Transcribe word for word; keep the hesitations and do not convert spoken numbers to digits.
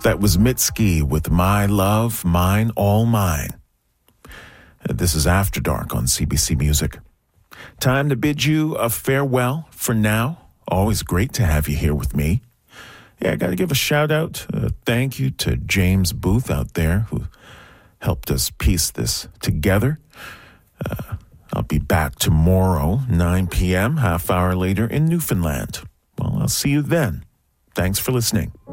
That was Mitski with My Love, Mine, All Mine. This is After Dark on C B C Music. Time to bid you a farewell for now. Always great to have you here with me. Yeah, I got to give a shout out, uh, thank you to James Booth out there who helped us piece this together. Uh, I'll be back tomorrow, nine p.m., half hour later in Newfoundland. Well, I'll see you then. Thanks for listening.